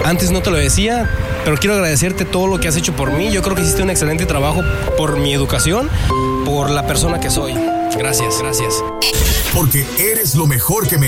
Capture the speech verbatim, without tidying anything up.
Antes no te lo decía, pero quiero agradecerte todo lo que has hecho por mí. Yo creo que hiciste un excelente trabajo por mi educación, por la persona que soy. Gracias, gracias. Porque eres lo mejor que me